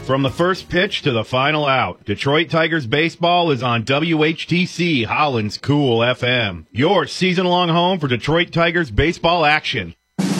From the first pitch to the final out, Detroit Tigers baseball is on WHTC Holland's Cool FM, your season-long home for Detroit Tigers baseball action.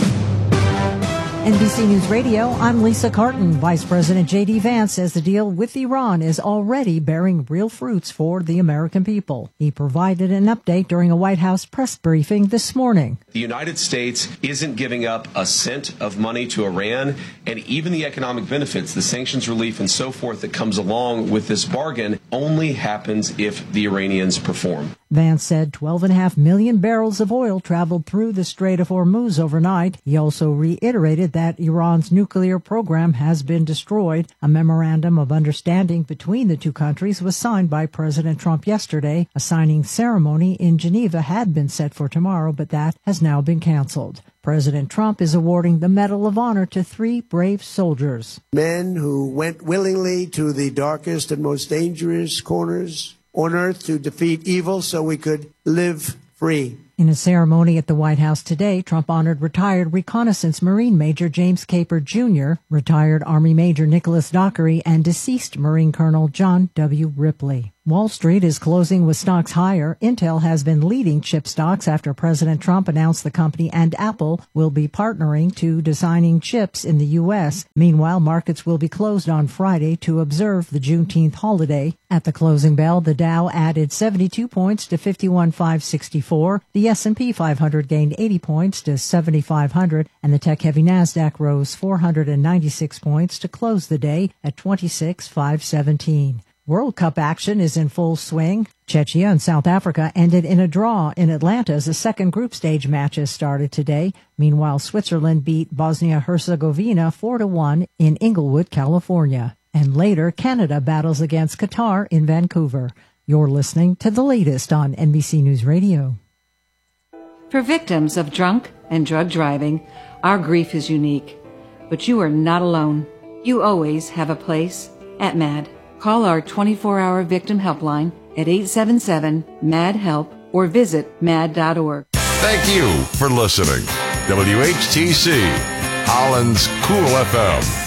NBC News Radio, I'm Lisa Carton. Vice President J.D. Vance says the deal with Iran is already bearing real fruits for the American people. He provided an update during a White House press briefing this morning. The United States isn't giving up a cent of money to Iran, and even the economic benefits, the sanctions relief and so forth that comes along with this bargain only happens if the Iranians perform. Vance said 12.5 million barrels of oil traveled through the Strait of Hormuz overnight. He also reiterated that Iran's nuclear program has been destroyed. A memorandum of understanding between the two countries was signed by President Trump yesterday. A signing ceremony in Geneva had been set for tomorrow, but that has now been canceled. President Trump is awarding the Medal of Honor to 3 brave soldiers. Men who went willingly to the darkest and most dangerous corners on earth to defeat evil so we could live free. In a ceremony at the White House today, Trump honored retired reconnaissance Marine Major James Caper Jr., retired Army Major Nicholas Dockery, and deceased Marine Colonel John W. Ripley. Wall Street is closing with stocks higher. Intel has been leading chip stocks after President Trump announced the company and Apple will be partnering to designing chips in the U.S. Meanwhile, markets will be closed on Friday to observe the Juneteenth holiday. At the closing bell, the Dow added 72 points to 51,564. The S&P 500 gained 80 points to 7,500, and the tech-heavy Nasdaq rose 496 points to close the day at 26,517. World Cup action is in full swing. Czechia and South Africa ended in a draw in Atlanta as the second group stage matches started today. Meanwhile, Switzerland beat Bosnia-Herzegovina 4-1 in Inglewood, California. And later, Canada battles against Qatar in Vancouver. You're listening to the latest on NBC News Radio. For victims of drunk and drug driving, our grief is unique. But you are not alone. You always have a place at MAD. Call our 24-hour victim helpline at 877-MAD-HELP or visit mad.org. Thank you for listening. WHTC, Holland's Cool FM.